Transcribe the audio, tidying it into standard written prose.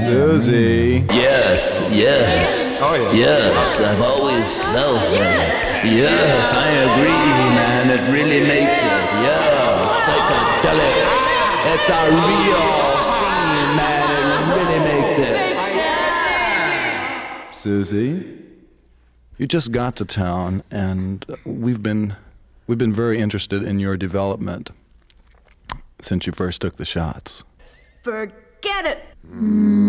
Susie. Yes. Oh, yeah. Yes, I've always felt that. Yes, I agree, man. It really makes it. Yeah, psychedelic. It's a real theme, man. It really makes it. Susie, you just got to town, and we've been very interested in your development since you first took the shots. Forget it.